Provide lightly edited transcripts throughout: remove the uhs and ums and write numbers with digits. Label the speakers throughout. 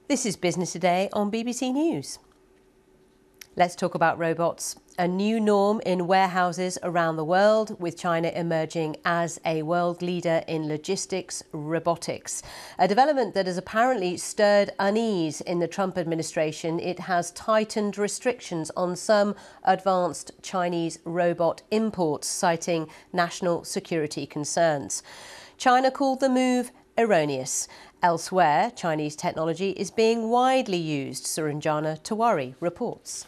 Speaker 1: This is Business Today on BBC News. Let's talk about robots. A new norm in warehouses around the world, with China emerging as a world leader in logistics robotics. A development that has apparently stirred unease in the Trump administration. It has tightened restrictions on some advanced Chinese robot imports, citing national security concerns. China called the move erroneous. Elsewhere, Chinese technology is being widely used. Suranjana Tewari reports.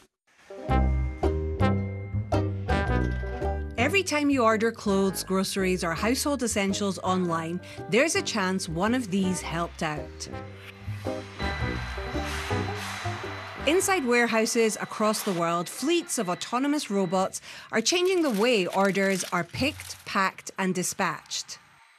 Speaker 2: Every time you order clothes, groceries or household essentials online, there's a chance one of these helped out. Inside warehouses across the world, fleets of autonomous robots are changing the way orders are picked, packed and dispatched.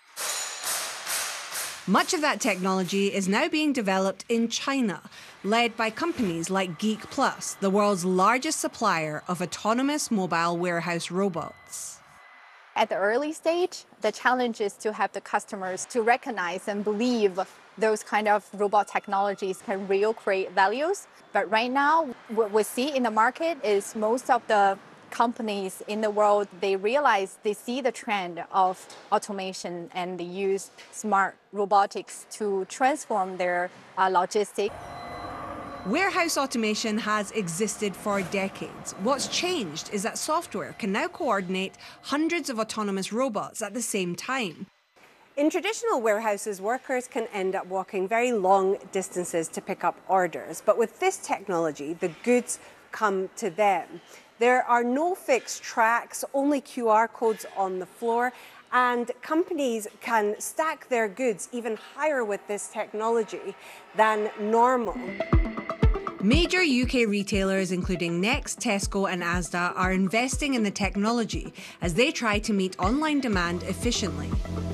Speaker 2: Much of that technology is now being developed in China, led by companies like Geek Plus, the world's largest supplier of autonomous mobile warehouse robots.
Speaker 3: At the early stage, the challenge is to have the customers to recognize and believe those kind of robot technologies can really create values. But right now, what we see in the market is most of the companies in the world, they see the trend of automation and they use smart robotics to transform their logistics.
Speaker 2: Warehouse automation has existed for decades. What's changed is that software can now coordinate hundreds of autonomous robots at the same time.
Speaker 4: In traditional warehouses, workers can end up walking very long distances to pick up orders. But with this technology, the goods come to them. There are no fixed tracks, only QR codes on the floor, and companies can stack their goods even higher with this technology than normal.
Speaker 2: Major UK retailers, including Next, Tesco and Asda, are investing in the technology as they try to meet online demand efficiently.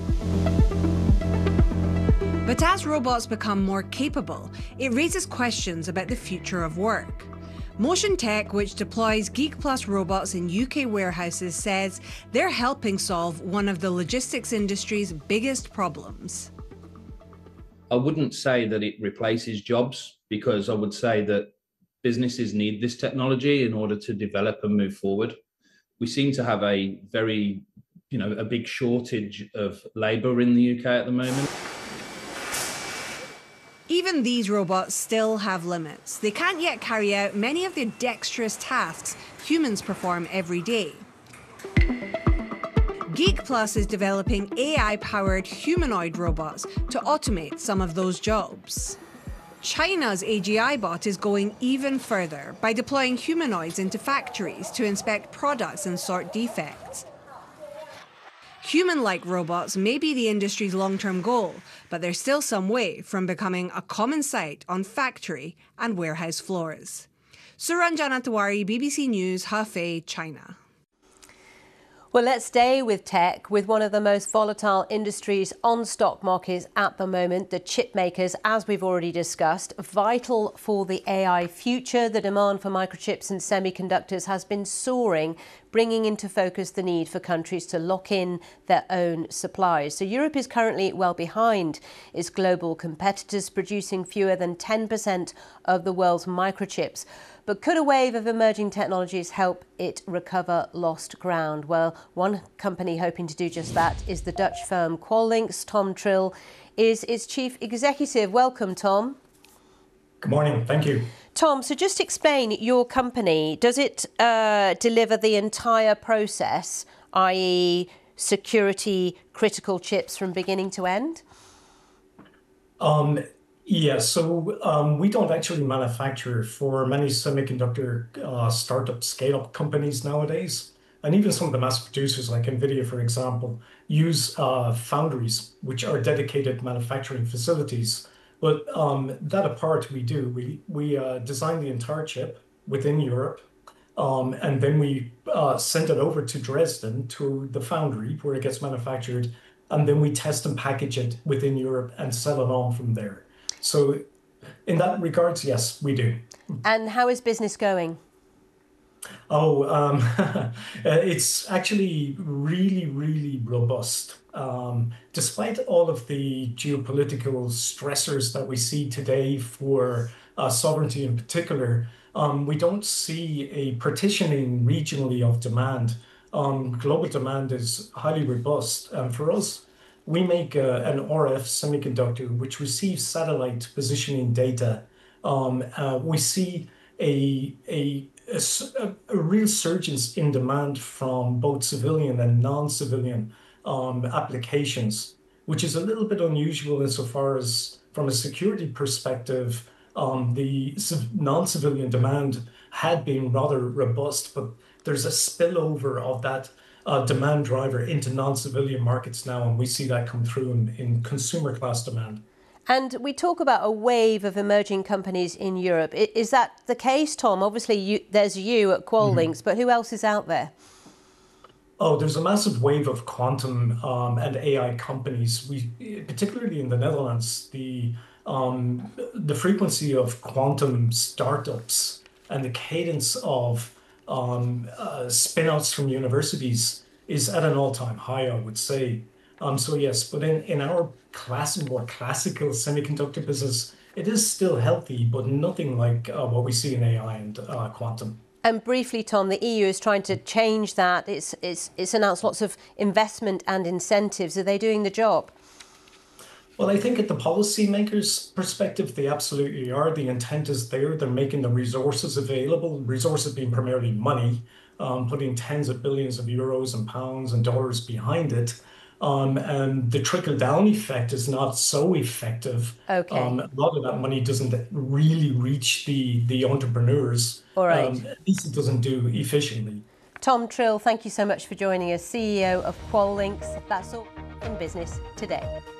Speaker 2: But as robots become more capable, it raises questions about the future of work. Motion Tech, which deploys Geek Plus robots in UK warehouses, says they're helping solve one of the logistics industry's biggest problems.
Speaker 5: I wouldn't say that it replaces jobs, because I would say that businesses need this technology in order to develop and move forward. We seem to have a very, a big shortage of labour in the UK at the moment.
Speaker 2: Even these robots still have limits. They can't yet carry out many of the dexterous tasks humans perform every day. Geek Plus is developing AI-powered humanoid robots to automate some of those jobs. China's AGI bot is going even further by deploying humanoids into factories to inspect products and sort defects. Human-like robots may be the industry's long-term goal, but they're still some way from becoming a common sight on factory and warehouse floors. Suranjana Tewari, BBC News, Hefei, China.
Speaker 1: Well, let's stay with tech, with one of the most volatile industries on stock markets at the moment, the chip makers, as we've already discussed. Vital for the AI future, the demand for microchips and semiconductors has been soaring, bringing into focus the need for countries to lock in their own supplies. So Europe is currently well behind its global competitors, producing fewer than 10% of the world's microchips. But could a wave of emerging technologies help it recover lost ground? Well, one company hoping to do just that is the Dutch firm Quallinx. Tom Trill is its chief executive. Welcome, Tom.
Speaker 6: Good morning. Thank you.
Speaker 1: Tom, so just explain your company. Does it deliver the entire process, i.e. security critical chips from beginning to end?
Speaker 6: Yeah, so we don't actually manufacture for many semiconductor startup scale-up companies nowadays. And even some of the mass producers like NVIDIA, for example, use foundries, which are dedicated manufacturing facilities. But that apart, we design the entire chip within Europe, and then we send it over to Dresden, to the foundry where it gets manufactured, and then we test and package it within Europe and sell it on from there. So in that regards, yes, we do.
Speaker 1: And how is business going?
Speaker 6: It's actually really, really robust. despite all of the geopolitical stressors that we see today for sovereignty in particular, we don't see a partitioning regionally of demand. Global demand is highly robust. And for us, we make an RF semiconductor which receives satellite positioning data. We see a real surge in demand from both civilian and non-civilian applications, which is a little bit unusual insofar as, from a security perspective, the non-civilian demand had been rather robust, but there's a spillover of that demand driver into non-civilian markets now, and we see that come through in consumer class demand.
Speaker 1: And we talk about a wave of emerging companies in Europe. Is that the case, Tom? Obviously, there's you at Quallinx, but who else is out there?
Speaker 6: Oh, there's a massive wave of quantum and AI companies. Particularly in the Netherlands, the frequency of quantum startups and the cadence of spin-outs from universities is at an all-time high, I would say. So yes, but in our more classical semiconductor business, it is still healthy, but nothing like what we see in AI and quantum.
Speaker 1: And briefly, Tom, the EU is trying to change that. It's announced lots of investment and incentives. Are they doing the job?
Speaker 6: Well, I think at the policymakers' perspective, they absolutely are. The intent is there. They're making the resources available, resources being primarily money, putting tens of billions of euros and pounds and dollars behind it. And the trickle-down effect is not so effective.
Speaker 1: Okay.
Speaker 6: A lot of that money doesn't really reach the entrepreneurs.
Speaker 1: All right.
Speaker 6: At least it doesn't do efficiently.
Speaker 1: Tom Trill, thank you so much for joining us, CEO of Quallinx. That's all from Business Today.